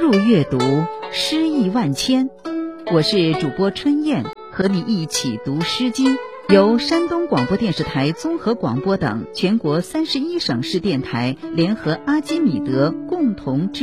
入阅读，诗意万千。我是主播春燕，和你一起读《诗经》，由山东广播电视台综合广播等全国31省市电台联合阿基米德共同制